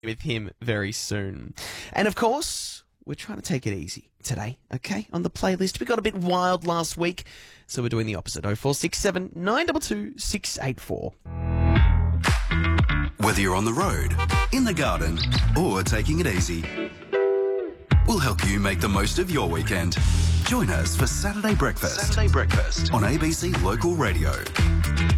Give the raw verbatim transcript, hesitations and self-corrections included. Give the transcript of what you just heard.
with him very soon. And of course, we're trying to take it easy today, okay? On the playlist, we got a bit wild last week, so we're doing the opposite. oh four six seven, nine two two, six eight four. Whether you're on the road, in the garden, or taking it easy, we'll help you make the most of your weekend. Join us for Saturday Breakfast. Saturday Breakfast on A B C Local Radio.